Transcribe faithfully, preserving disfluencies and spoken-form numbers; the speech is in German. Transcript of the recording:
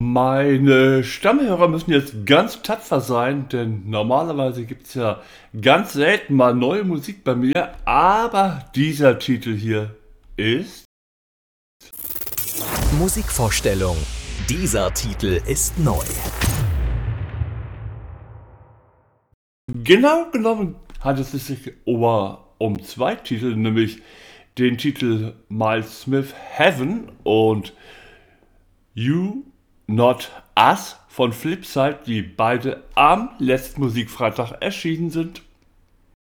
Meine Stammhörer müssen jetzt ganz tapfer sein, denn normalerweise gibt es ja ganz selten mal neue Musik bei mir, aber dieser Titel hier ist... Musikvorstellung. Dieser Titel ist neu. Genau genommen handelt es sich aber um zwei Titel, nämlich den Titel Miles Smith Heaven und You Not Us von Flipside, die beide am letzten Musikfreitag erschienen sind.